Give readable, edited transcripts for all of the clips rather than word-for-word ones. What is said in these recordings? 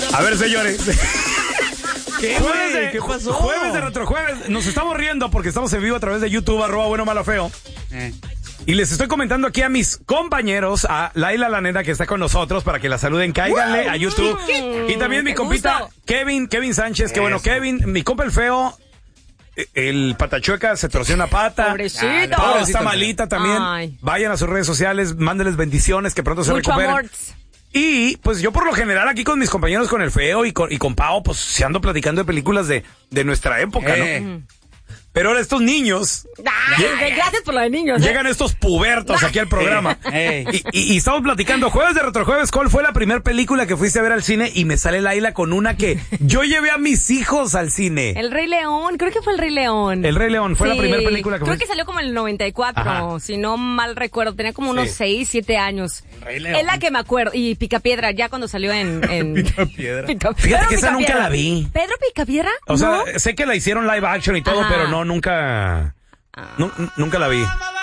A ver, señores. ¿Qué pasó? Jueves de Retrojueves. Nos estamos riendo porque estamos en vivo a través de YouTube, @buenomalo_feo. Y les estoy comentando aquí a mis compañeros, a Laila la nena que está con nosotros para que la saluden, cáiganle a YouTube. Y también mi compita Kevin Sánchez, que bueno, Kevin, mi compa el feo, el patachueca se torció una pata. Pobrecito. Ahora está malita también. Ay. Vayan a sus redes sociales, mándenles bendiciones, que pronto se Mucho recuperen. amor. Y pues yo por lo general aquí con mis compañeros, con el feo y con Pao, pues se ando platicando de películas de nuestra época, ¿no? Pero ahora estos niños... Gracias por lo de niños. Llegan estos pubertos aquí al programa. Y estamos platicando, jueves de Retrojueves, ¿cuál fue la primera película que fuiste a ver al cine? Y me sale Laila con una que yo llevé a mis hijos al cine. El Rey León, creo que fue El Rey León. El Rey León, fue la primera película que creo fuiste. que salió como en el 94, Ajá. si no mal recuerdo. Tenía como unos 6, 7 años. Rey León. Es la que me acuerdo. Y Picapiedra, ya cuando salió en... Picapiedra. Fíjate que esa nunca la vi. ¿Pedro Picapiedra? O sea, ¿No? sé que la hicieron live action y todo, Ajá. pero no, nunca la vi.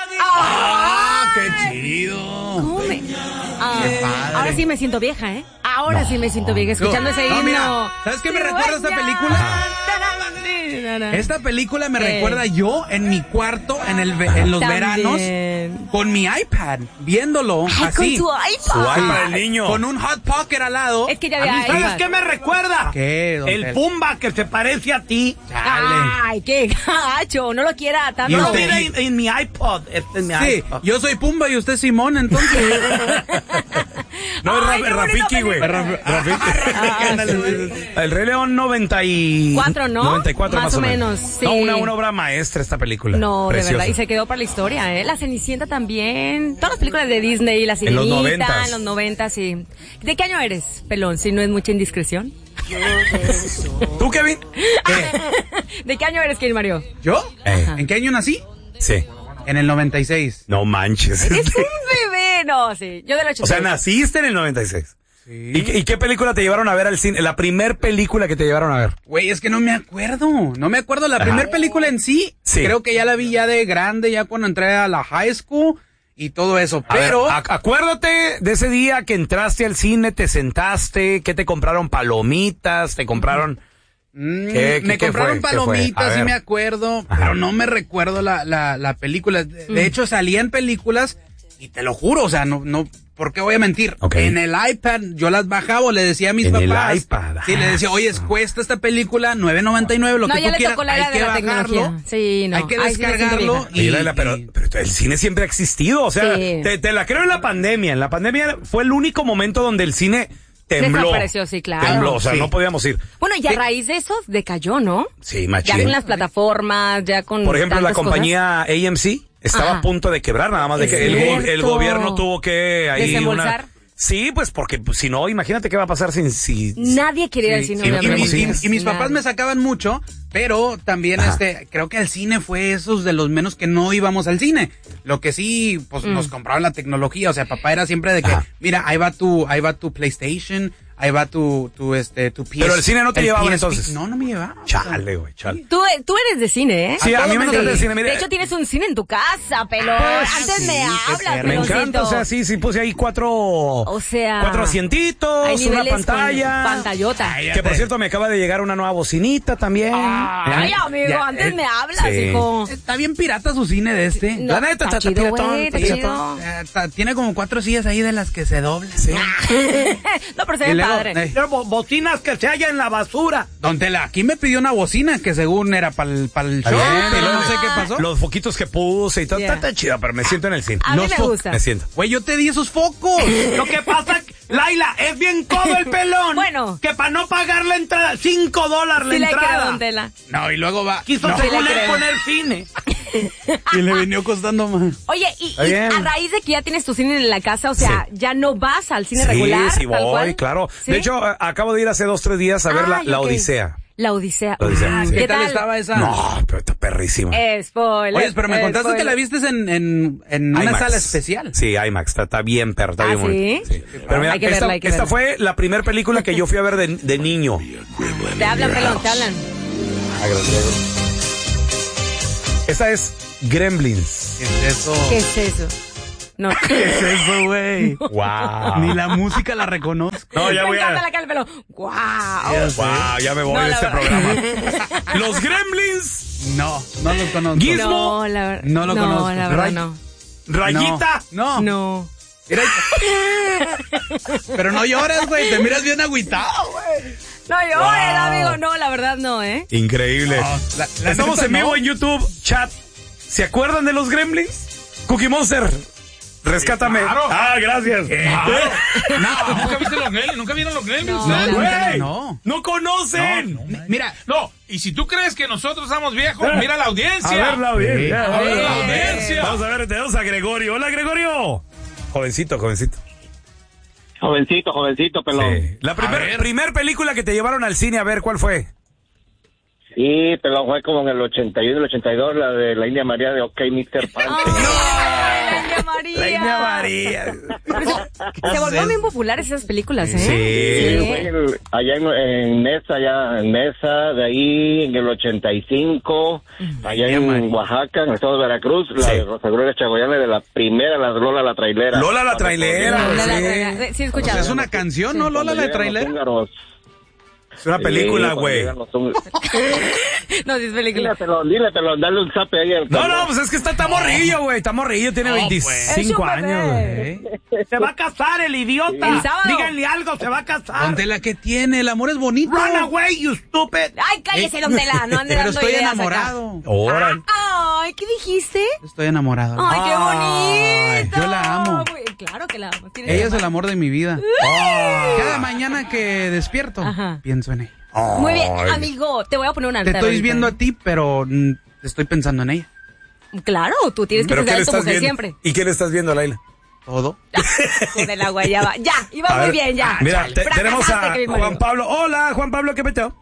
¡Qué chido! ¿Cómo me...? Qué padre. Ahora sí me siento vieja, ¿eh? Ahora sí me siento vieja escuchando ese himno. Mira, ¿sabes qué me recuerda esta película? Esta película me recuerda yo en mi cuarto en los veranos con mi iPad, viéndolo así. Con tu iPad. Su iPad del niño. Con un Hot Pocket al lado. Es que ya había ¿Sabes iPad. qué me recuerda? ¿Qué, don El Tel? Pumba que se parece a ti. Ay, qué gacho, no lo quiera tanto. ¿Y No, usted? mira en mi iPod. Este es mi Sí, iPod. yo soy Pumba y usted es Simón, entonces. No, Ay, es qué bonita Rafiki, güey. El Rey León 4, ¿no? 94 Más o menos, sí. No, una obra maestra esta película. No, Preciosa. de verdad, y se quedó para la historia, ¿eh? La Cenicienta también. Todas las películas de Disney, La En Sirenita, los 90s. en los 90, sí. ¿De qué año eres, pelón? Si no es mucha indiscreción. ¿Tú, Kevin? ¿De qué año eres, Kevin Mario? ¿Yo? ¿En qué año nací? Sí. En el 96. No manches. Eres un bebé, no, sí. Yo del 86. O sea, naciste en el 96. Sí. ¿Y qué película te llevaron a ver al cine? La primer película que te llevaron a ver. Güey, es que no me acuerdo. No me acuerdo. La primera película en sí, Sí. creo que ya la vi ya de grande, ya cuando entré a la high school y todo eso. A ver, Pero acuérdate de ese día que entraste al cine, te sentaste, que te compraron palomitas, te compraron... ¿Qué me compraron fue? ¿Qué fue? palomitas, A sí ver. me acuerdo, Ajá. pero no me recuerdo la película. De hecho, salían películas y te lo juro, o sea, no, ¿por qué voy a mentir? Ok. En el iPad yo las bajaba o le decía a mis En el papás. iPad. Sí, le decía, oye, cuesta esta película $9.99, lo No, que ya tú le quieras, tocó la hay era que de la bajarlo. tecnología. Sí, no. Hay que Ay, sí me siento descargarlo vieja. Oye, Laila, pero el cine siempre ha existido, o sea, Sí. te la creo en la pandemia. En la pandemia fue el único momento donde el cine tembló. Desapareció, sí, claro. Tembló, o sea, Sí. no podíamos ir. Bueno, y a raíz de eso decayó, ¿no? Sí, Ya machín. con las plataformas, ya con Por ejemplo, la tantas compañía AMC estaba Ajá. a punto de quebrar, nada más de Es que el cierto. gobierno tuvo que ahí ¿Desembolsar? Sí, pues porque pues, si no, imagínate qué va a pasar si Nadie quería ir al Sí, cine, y, obviamente. y mis papás me sacaban mucho, pero también Ajá. creo que el cine fue esos de los menos que no íbamos al cine. Lo que sí, pues nos compraban la tecnología, o sea, papá era siempre de que, Ajá. mira, ahí va tu PlayStation, ahí va tu PS. Pero el cine no te llevaban, PSP. entonces. No me llevaba. Chale, güey, chale. Tú eres de cine, ¿eh? Sí, a mí me encanta el cine, mira. De hecho, tienes un cine en tu casa, pelón. Pues, Antes sí, me qué hablas, perro. Me encanta, peloncito. o sea, sí puse ahí cuatro asientitos, hay una niveles con pantalla. pantallota. Ay, Que por cierto me acaba de llegar una nueva bocinita también. Ay, amigo, Ya, antes me hablas, sí. hijo. Está bien pirata su cine de este. No, La neta, está está chido, piratón, güey, está está piratón. chido. Tiene como 4 sillas ahí de las que se doblan. Sí. No, pero se Y ve luego, padre. Bocinas que se hallan en la basura. Don Tela, aquí me pidió una bocina que según era para el show, bien, pero no sé qué pasó. Los foquitos que puse y todo, Yeah. está chido, pero me siento en el cine. A mí Los me fo- gusta. Me siento. Güey, yo te di esos focos. Lo que pasa, Laila, es bien codo el pelón. Bueno. Que para no pagar la entrada, $5 la Sí le entrada. creo, don Tela. No, y luego va. Quiso no, según le él creo. poner cine. y le vino costando más. Oye, y Está bien. a raíz de que ya tienes tu cine en la casa, o sea, ya no vas al cine regular. Sí, tal voy, cual? claro. ¿Sí? De hecho, acabo de ir hace 2-3 días a ver Ay, la ok. Odisea. La Odisea. La Odisea, sí. ¿Qué tal estaba esa? No, pero está perrísima. Spoiler. Oye, pero me contaste que la viste en una IMAX. sala especial. Sí, IMAX, está bien, perro, está ¿Ah, bien sí? bonito. Sí. Pero mira, Hay que verla, hay que esta verla. fue la primera película que yo fui a ver de niño. Te hablan, pelón, te hablan. Esta es Gremlins. ¿Qué es eso? ¿Qué es eso? No. ¿Qué es eso, güey? Wow. Ni la música la reconozco. No, ya Me voy encanta a... la cara del pelo. ¡Wow! Wow, ya me voy de este programa. Los Gremlins. No los conozco. Gizmo. No, la verdad. No lo conozco. La verdad, no. Rayita. No. Mira, pero no llores, güey. Te miras bien agüitado, güey. No llores, amigo. No, la verdad no, ¿eh? Increíble. No, la Estamos neta, en vivo no. en YouTube, chat. ¿Se acuerdan de los Gremlins? Cookie Monster, rescátame. Claro. Ah, gracias. ¿Nunca viste los Gremlins? ¿Nunca vieron los Gremlins? No. Güey, No. no conocen. Mira, No, y si tú crees que nosotros estamos viejos, mira la A audiencia. ver la audiencia. A ver la audiencia. Vamos a ver, tenemos a Gregorio. Hola, Gregorio. Jovencito. Jovencito, pelón. Sí. La A ver. primer película que te llevaron al cine, a ver, ¿cuál fue? Sí, pelón, fue como en el 81, el 82, la de la India María de OK, Mr. Pante. ¡Ay, India María! La India María. Se volvieron bien populares esas películas, ¿eh? Sí. Fue allá en Mesa, de ahí en el 85, allá en Oaxaca, en el estado de Veracruz, la Sí. de Rosa Gloria Chagoyane, de la primera, la de Lola la Trailera. Lola la trailera. Lola la sí. trailera. Sí, escuchado. pues es una canción, ¿no? Lola la trailer. Es una película, güey. No, sí es película. Dile, pelón, dale un zape ahí al No, pues es que está morrillo, güey. Está morrillo, tiene No, 25 Es un años, bebé. güey. Se va a casar el idiota. El sábado. Díganle algo, se va a casar. Ponte la que tiene, el amor es bonito. Run away, you stupid. Ay, cállese, don Tela, no ande Pero dando estoy ideas enamorado. Órale. acá. Ay, ¿qué dijiste? Estoy enamorado. Ay, qué Ay, bonito. yo la amo. Claro que la amo. Tienes Ella es razón. el amor de mi vida. Ay. Cada mañana que despierto, Ajá. pienso en ella. Muy bien, Ay. amigo, te voy a poner un Te altar. estoy ahorita. viendo a ti, pero estoy pensando en ella. Claro, tú tienes que ¿Pero qué pensar le en tu estás mujer viendo? siempre. ¿Y qué le estás viendo, Laila? Todo. Con el agua, ya va. Ya, iba A muy ver, bien, ya. Mira, Fracasaste, tenemos a Kevin Juan Mario. Pablo. Hola, Juan Pablo, ¿qué peteo?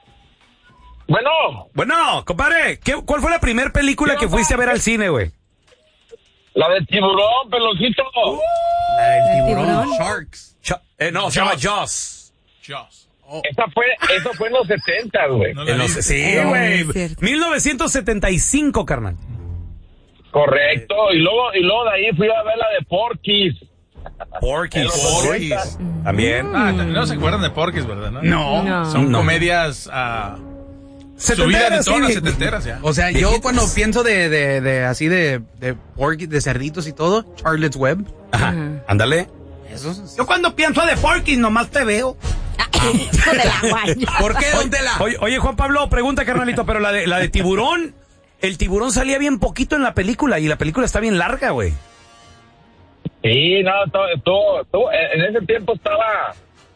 Bueno, compadre, ¿cuál fue la primera película que fuiste a ver al cine, güey? La de Tiburón, peloncito. La del tiburón. tiburón? Sharks. No, se llama Jaws. Jaws. Eso fue en los 70, güey. No la vi. Sí, No, güey. es cierto. 1975, carnal. Correcto. Y luego de ahí fui a ver la de Porky's. Porky's. Porky's. También. No se acuerdan de Porky's, ¿verdad? No. Son No. comedias subidas de todas las setenteras, ya. O sea, yo cuando pienso de así de porky, de cerditos y todo, Charlotte's Web. Ajá. Ándale. Eso. Yo cuando pienso de Porky's nomás te veo. Con el agua. ya. ¿Por qué, don Tela? Oye, Juan Pablo, pregunta, carnalito, pero la de tiburón, el tiburón salía bien poquito en la película y la película está bien larga, güey. Sí, no, en ese tiempo estaba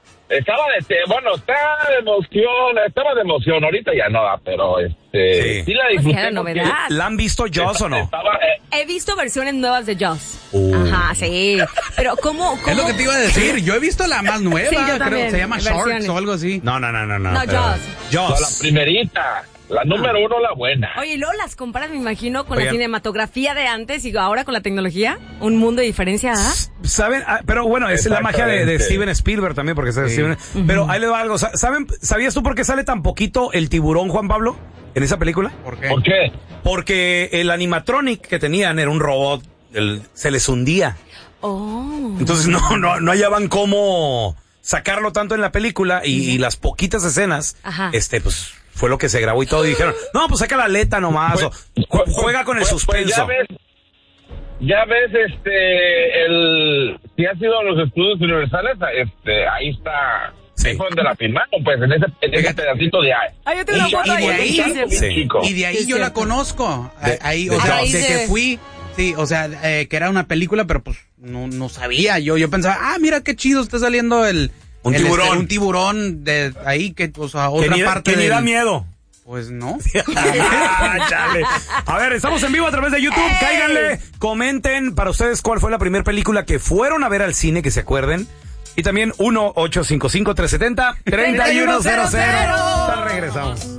de emoción, ahorita ya no, pero sí la Pues disfruté. que era novedad. ¿La han visto Jaws o no? Estaba, He visto versiones nuevas de Jaws. Oh. Ajá, sí. Pero ¿cómo? Es lo que te iba a decir. Yo he visto la más nueva, Sí, yo creo también, que se llama Sharks versiones. o algo así. No. No, pero- Jaws. la Jaws. primerita, la número uno, la buena. Oye, y luego las comparas, me imagino, con Oigan. la cinematografía de antes y ahora con la tecnología. Un mundo de diferencia, ¿ah? ¿Saben? Pero bueno, es la magia de Exactamente. Steven Spielberg también, porque pero ahí le va algo. ¿Sabías tú por qué sale tan poquito el tiburón, Juan Pablo, en esa película? ¿Por qué? ¿Por qué? Porque el animatronic que tenían era un robot, se les hundía. Oh. Entonces no hallaban cómo sacarlo tanto en la película y las poquitas escenas, Ajá. pues fue lo que se grabó y todo. Y dijeron, no, pues saca la aleta nomás, o juega con el suspenso. Ya ves, si has ido a los estudios universales, ahí está, Sí. ahí fue donde la filmaron, pues, en ese pedacito de ahí. Ay, yo tengo una Y foto de ahí. ahí- Sí. Sí. Chico. Y de ahí Sí, yo la cierto. conozco. Ahí, de o sea, Jaws. de que fui, sí, o sea, que era una película, pero pues no sabía. Yo pensaba, mira qué chido está saliendo Un tiburón. un tiburón de ahí, que, o sea, otra parte que ni da del- miedo. Pues no. Chale. A ver, estamos en vivo a través de YouTube. Cáiganle, comenten para ustedes cuál fue la primera película que fueron a ver al cine, que se acuerden. Y también 1-855-370-3100. Regresamos.